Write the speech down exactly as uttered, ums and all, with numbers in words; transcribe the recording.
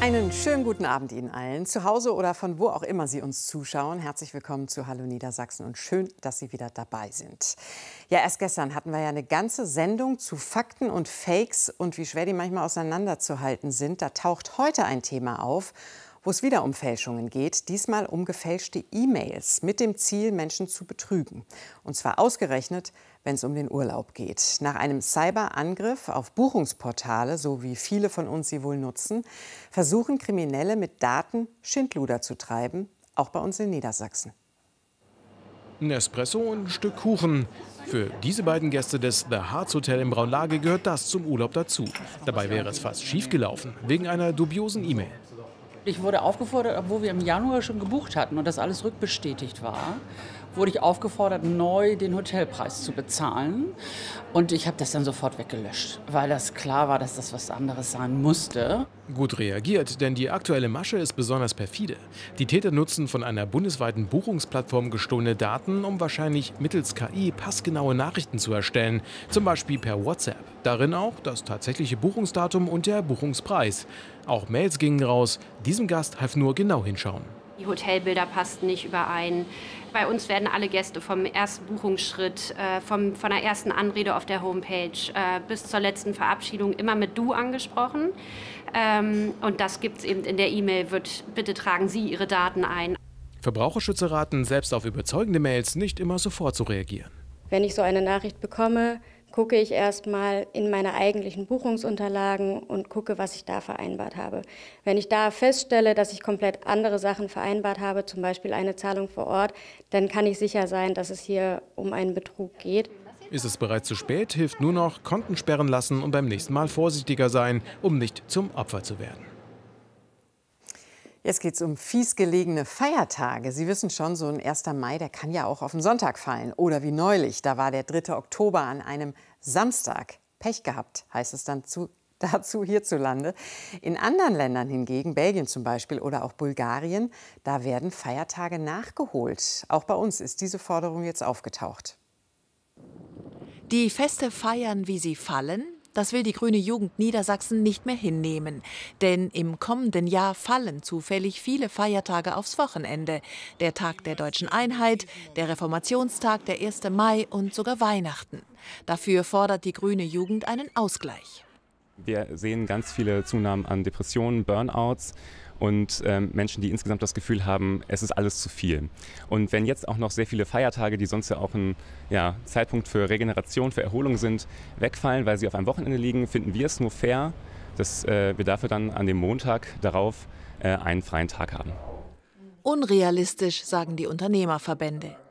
Einen schönen guten Abend Ihnen allen, zu Hause oder von wo auch immer Sie uns zuschauen. Herzlich willkommen zu Hallo Niedersachsen und schön, dass Sie wieder dabei sind. Ja, erst gestern hatten wir ja eine ganze Sendung zu Fakten und Fakes und wie schwer die manchmal auseinanderzuhalten sind. Da taucht heute ein Thema auf, wo es wieder um Fälschungen geht, diesmal um gefälschte E-Mails mit dem Ziel, Menschen zu betrügen. Und zwar ausgerechnet, wenn es um den Urlaub geht. Nach einem Cyberangriff auf Buchungsportale, so wie viele von uns sie wohl nutzen, versuchen Kriminelle mit Daten Schindluder zu treiben, auch bei uns in Niedersachsen. Ein Espresso und ein Stück Kuchen. Für diese beiden Gäste des The Harz Hotel in Braunlage gehört das zum Urlaub dazu. Dabei wäre es fast schiefgelaufen, wegen einer dubiosen E-Mail. Ich wurde aufgefordert, obwohl wir im Januar schon gebucht hatten und das alles rückbestätigt war, wurde ich aufgefordert, neu den Hotelpreis zu bezahlen. Und ich habe das dann sofort weggelöscht, weil das klar war, dass das was anderes sein musste. Gut reagiert, denn die aktuelle Masche ist besonders perfide. Die Täter nutzen von einer bundesweiten Buchungsplattform gestohlene Daten, um wahrscheinlich mittels K I passgenaue Nachrichten zu erstellen, zum Beispiel per WhatsApp. Darin auch das tatsächliche Buchungsdatum und der Buchungspreis. Auch Mails gingen raus. Diesem Gast half nur genau hinschauen. Die Hotelbilder passten nicht überein. Bei uns werden alle Gäste vom ersten Buchungsschritt, äh, vom, von der ersten Anrede auf der Homepage äh, bis zur letzten Verabschiedung immer mit Du angesprochen. Ähm, und das gibt es eben in der E-Mail, wird, bitte tragen Sie Ihre Daten ein. Verbraucherschützer raten, selbst auf überzeugende Mails nicht immer sofort zu reagieren. Wenn ich so eine Nachricht bekomme, gucke ich erstmal in meine eigentlichen Buchungsunterlagen und gucke, was ich da vereinbart habe. Wenn ich da feststelle, dass ich komplett andere Sachen vereinbart habe, zum Beispiel eine Zahlung vor Ort, dann kann ich sicher sein, dass es hier um einen Betrug geht. Ist es bereits zu spät, hilft nur noch Konten sperren lassen und beim nächsten Mal vorsichtiger sein, um nicht zum Opfer zu werden. Jetzt geht es um fies gelegene Feiertage. Sie wissen schon, so ein erster Mai, der kann ja auch auf den Sonntag fallen. Oder wie neulich, da war der dritte Oktober an einem Samstag. Pech gehabt, heißt es dann zu, dazu hierzulande. In anderen Ländern hingegen, Belgien zum Beispiel oder auch Bulgarien, da werden Feiertage nachgeholt. Auch bei uns ist diese Forderung jetzt aufgetaucht. Die Feste feiern, wie sie fallen. Das will die Grüne Jugend Niedersachsen nicht mehr hinnehmen. Denn im kommenden Jahr fallen zufällig viele Feiertage aufs Wochenende. Der Tag der Deutschen Einheit, der Reformationstag, der erste Mai und sogar Weihnachten. Dafür fordert die Grüne Jugend einen Ausgleich. Wir sehen ganz viele Zunahmen an Depressionen, Burnouts und ähm, Menschen, die insgesamt das Gefühl haben, es ist alles zu viel. Und wenn jetzt auch noch sehr viele Feiertage, die sonst ja auch ein ja, Zeitpunkt für Regeneration, für Erholung sind, wegfallen, weil sie auf einem Wochenende liegen, finden wir es nur fair, dass äh, wir dafür dann an dem Montag darauf äh, einen freien Tag haben. Unrealistisch, sagen die Unternehmerverbände.